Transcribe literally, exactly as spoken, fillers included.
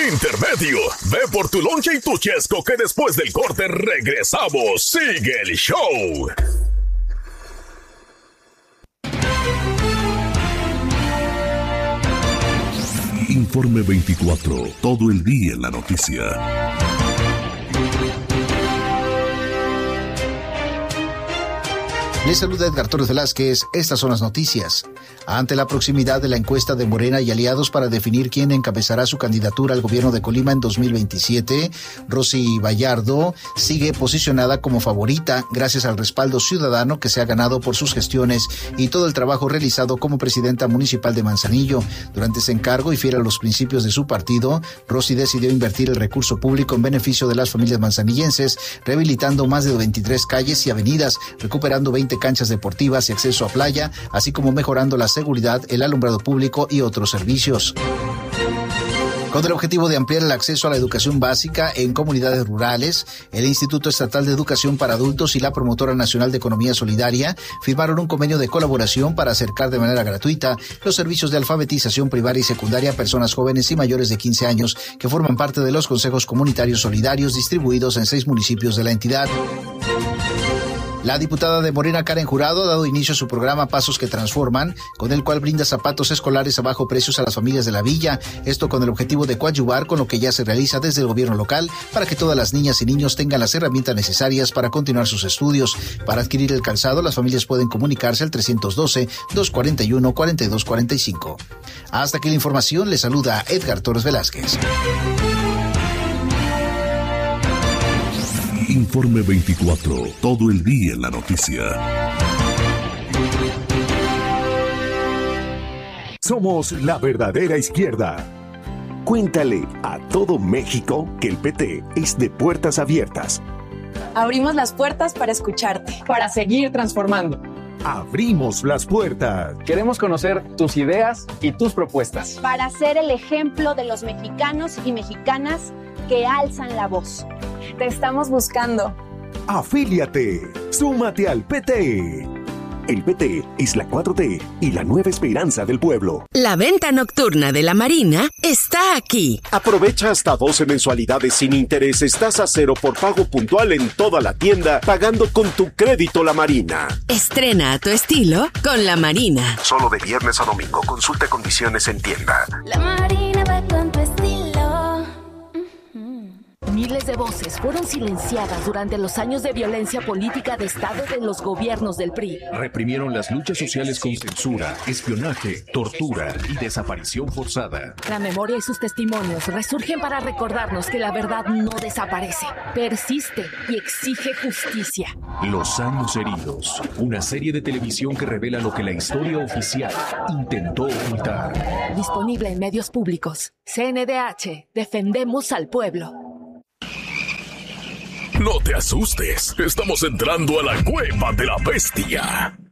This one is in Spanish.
Intermedio, ve por tu lonche y tu chesco que después del corte regresamos. Sigue el show. Informe veinticuatro, todo el día en la noticia. Les saluda Edgar Torres Velázquez. Estas son las noticias. Ante la proximidad de la encuesta de Morena y aliados para definir quién encabezará su candidatura al gobierno de Colima en dos mil veintisiete, Rosy Vallardo sigue posicionada como favorita gracias al respaldo ciudadano que se ha ganado por sus gestiones y todo el trabajo realizado como presidenta municipal de Manzanillo. Durante ese encargo y fiel a los principios de su partido, Rosy decidió invertir el recurso público en beneficio de las familias manzanillenses, rehabilitando más de veintitrés calles y avenidas, recuperando veinte canchas deportivas y acceso a playa, así como mejorando la seguridad, el alumbrado público y otros servicios. Con el objetivo de ampliar el acceso a la educación básica en comunidades rurales, el Instituto Estatal de Educación para Adultos y la Promotora Nacional de Economía Solidaria firmaron un convenio de colaboración para acercar de manera gratuita los servicios de alfabetización primaria y secundaria a personas jóvenes y mayores de quince años que forman parte de los consejos comunitarios solidarios distribuidos en seis municipios de la entidad. La diputada de Morena, Karen Jurado, ha dado inicio a su programa Pasos que Transforman, con el cual brinda zapatos escolares a bajo precios a las familias de la villa. Esto con el objetivo de coadyuvar con lo que ya se realiza desde el gobierno local para que todas las niñas y niños tengan las herramientas necesarias para continuar sus estudios. Para adquirir el calzado, las familias pueden comunicarse al trescientos doce, doscientos cuarenta y uno, cuarenta y dos cuarenta y cinco. Hasta aquí la información. Les saluda Edgar Torres Velázquez. Informe veinticuatro, todo el día en la noticia. Somos la verdadera izquierda. Cuéntale a todo México que el P T es de puertas abiertas. Abrimos las puertas para escucharte, para seguir transformando. Abrimos las puertas. Queremos conocer tus ideas y tus propuestas. Para ser el ejemplo de los mexicanos y mexicanas que alzan la voz. Te estamos buscando. Afíliate. Súmate al P T. El P T es la cuatro T y la nueva esperanza del pueblo. La venta nocturna de la Marina está aquí. Aprovecha hasta doce mensualidades sin intereses, tasa cero por pago puntual en toda la tienda, pagando con tu crédito La Marina. Estrena a tu estilo con La Marina. Solo de viernes a domingo. Consulta condiciones en tienda. La Marina va con tu estilo. Miles de voces fueron silenciadas durante los años de violencia política de Estado de los gobiernos del P R I. Reprimieron las luchas sociales con censura, espionaje, tortura y desaparición forzada. La memoria y sus testimonios resurgen para recordarnos que la verdad no desaparece, persiste y exige justicia. Los años heridos, una serie de televisión que revela lo que la historia oficial intentó ocultar. Disponible en medios públicos. C N D H, defendemos al pueblo. No te asustes, estamos entrando a la cueva de la bestia.